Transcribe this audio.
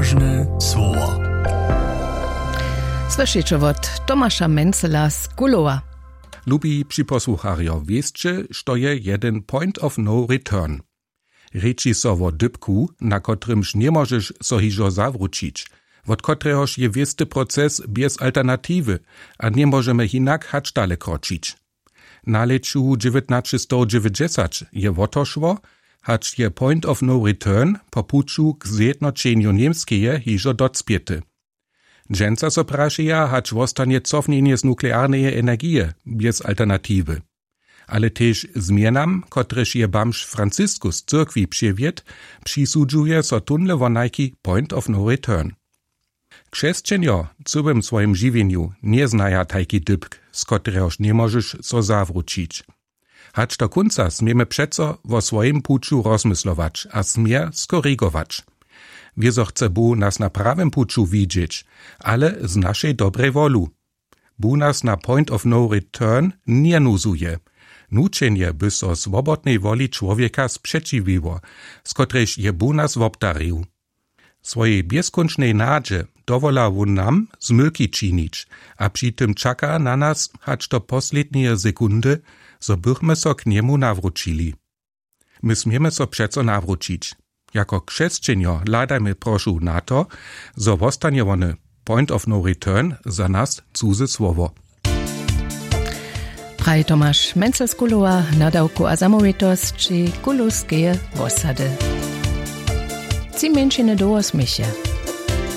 Ważne słowo. Słyszycie od Tomasza Mencela z Kulowa. Lubi przyposłucharjo, wiedzcie, što je jeden point of no return. Reči so wo dybku, na kotrymż nie możesz so hižo zawrócić, wot kotrehoż je wiesty proces bez alternatywy, a nie możemy hinak hacz dale kroczyć. Na leczu 1990 je wotoszło, hacz je point of no return po puczu k zjednoczeniu niemskeje hižo docpiety. Dżęca so praszeja, hacz wostanie cofnienie z nuklearnej energii bez alternatywy. Ale też zmianam, kotreż je bamż Franciskus z cyrkwi przywiet, przysłudzuje so tunle wonajki point of no return. Krzesćenjo całym swoim żywieniu nie znaja tajki dybk, z kotrehoż nie możesz so zawrócić. Hacz do końca smiemy przeco wo swoim puczu rozmyslować, a smie skorygować. Wiezo chce bu nas na prawym puczu widzieć, ale z naszej dobrej wolu. Bu nas na point of no return nie nuzuje. Nučenje by so swobodnej woli człowieka sprzeciwiło, z którejś je bu nas wobdarił. Swojej bezkończnej nadzie dowola won nam zmylki czynić, a przy tym czeka na nas hacz do poslednie sekundy, so bychmy so k niemu nawrócili. My smiemy so przeco nawrócić. Jako krzesćenjo ladajmy proszu na to, so wostanie wone point of no return za nas cudze słowo. Praj Tomasz Mencel z Kulowa, nadawku a zamovitost či kulovskeje osady. Ci menšine do osmiše.